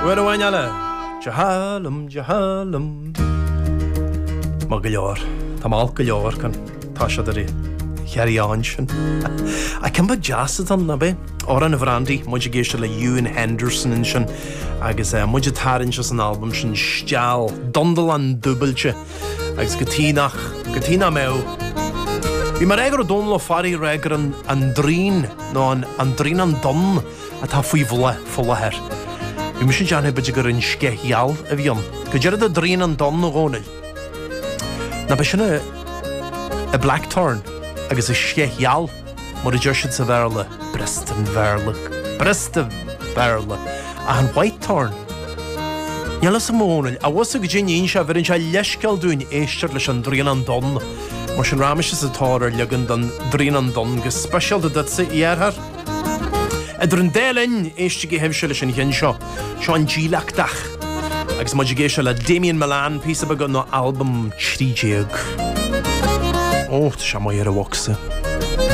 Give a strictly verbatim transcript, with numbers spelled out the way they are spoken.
Where do I nyala? Jahalum, jahalum. Magalior. Tamal galior kan tashadari. Carry on shin. I can but just on nabe. Oran Vrandi, Mojigeshla Ewan Henderson and shin. Agus uh, Mojitarin an album shin Sjal, Dundalan Dubelche. Agus Gatinach, Gatina Meu. Vi mar egr don fari regr an Andrin, no an Andrin an Dun at ha fwy vla fulla her. Vi mishin jan heb jigar in ske yal of yon. Gajer the Drin an Dun no gonel. Na bishina a Blackthorn. Agus a ske yal, mod a jershid sa verle, Preston verle, Preston verle, a Whitethorn. Yalla sa monel, a was a gajin insha verin sha leshkel doin eishter lesh an Drin an Dun. Mar sin ramish is a tarer lugand an Drin an Dun gus special da dat se iar her. Edr an delin eishti ge hevshel lesh an hinsha, sha an gilakdach. Agus mod a geishel a Damien Milan piece of a gun no album Chrijig. Oh, it's a moire wakse.